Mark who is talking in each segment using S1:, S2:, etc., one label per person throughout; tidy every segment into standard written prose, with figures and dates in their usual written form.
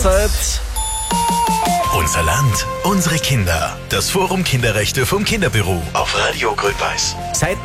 S1: Mahlzeit.
S2: Unser Land, unsere Kinder. Das Forum Kinderrechte vom Kinderbüro auf Radio Grün-Weiß.
S1: Seit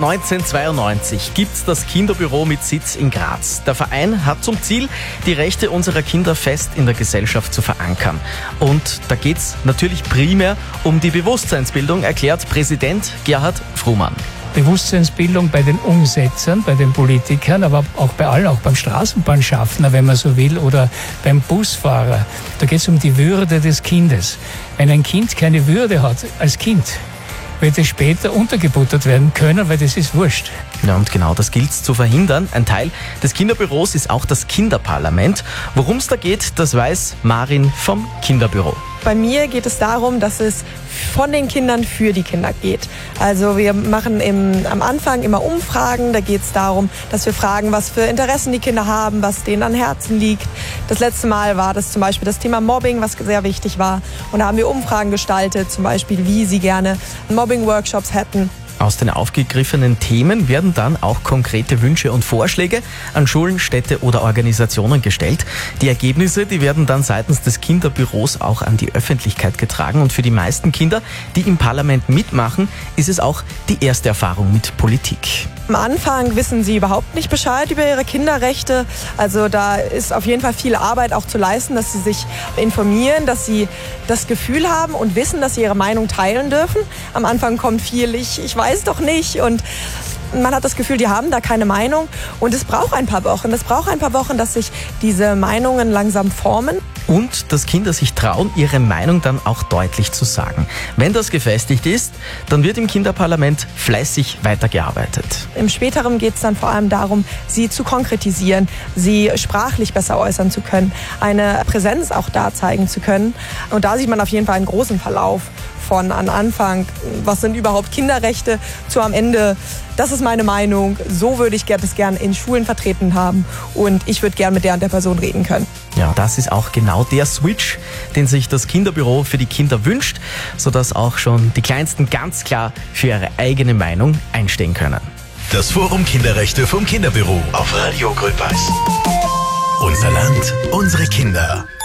S1: 1992 gibt's das Kinderbüro mit Sitz in Graz. Der Verein hat zum Ziel, die Rechte unserer Kinder fest in der Gesellschaft zu verankern. Und da geht's natürlich primär um die Bewusstseinsbildung, erklärt Präsident Gerhard Frumann.
S3: Bewusstseinsbildung bei den Umsetzern, bei den Politikern, aber auch bei allen, auch beim Straßenbahnschaffner, wenn man so will, oder beim Busfahrer. Da geht es um die Würde des Kindes. Wenn ein Kind keine Würde hat als Kind, wird es später untergebuttert werden können, weil das ist wurscht.
S1: Ja, und genau das gilt zu verhindern. Ein Teil des Kinderbüros ist auch das Kinderparlament. Worum es da geht, das weiß Marin vom Kinderbüro.
S4: Bei mir geht es darum, dass es von den Kindern für die Kinder geht. Also wir machen am Anfang immer Umfragen. Da geht es darum, dass wir fragen, was für Interessen die Kinder haben, was denen an Herzen liegt. Das letzte Mal war das zum Beispiel das Thema Mobbing, was sehr wichtig war. Und da haben wir Umfragen gestaltet, zum Beispiel, wie sie gerne Mobbing-Workshops hätten.
S1: Aus den aufgegriffenen Themen werden dann auch konkrete Wünsche und Vorschläge an Schulen, Städte oder Organisationen gestellt. Die Ergebnisse, die werden dann seitens des Kinderbüros auch an die Öffentlichkeit getragen. Und für die meisten Kinder, die im Parlament mitmachen, ist es auch die erste Erfahrung mit Politik.
S4: Am Anfang wissen sie überhaupt nicht Bescheid über ihre Kinderrechte. Also da ist auf jeden Fall viel Arbeit auch zu leisten, dass sie sich informieren, dass sie das Gefühl haben und wissen, dass sie ihre Meinung teilen dürfen. Am Anfang kommt viel, ich weiß doch nicht, und man hat das Gefühl, die haben da keine Meinung, und es braucht ein paar Wochen. Es braucht ein paar Wochen, dass sich diese Meinungen langsam formen.
S1: Und dass Kinder sich trauen, ihre Meinung dann auch deutlich zu sagen. Wenn das gefestigt ist, dann wird im Kinderparlament fleißig weitergearbeitet.
S4: Im Späteren geht es dann vor allem darum, sie zu konkretisieren, sie sprachlich besser äußern zu können, eine Präsenz auch da zeigen zu können. Und da sieht man auf jeden Fall einen großen Verlauf von an Anfang, was sind überhaupt Kinderrechte, zu am Ende, das ist meine Meinung, so würde ich das gern in Schulen vertreten haben und ich würde gern mit der und der Person reden können.
S1: Ja, das ist auch genau der Switch, den sich das Kinderbüro für die Kinder wünscht, sodass auch schon die Kleinsten ganz klar für ihre eigene Meinung einstehen können.
S2: Das Forum Kinderrechte vom Kinderbüro auf Radio Grün-Weiß. Unser Land, unsere Kinder.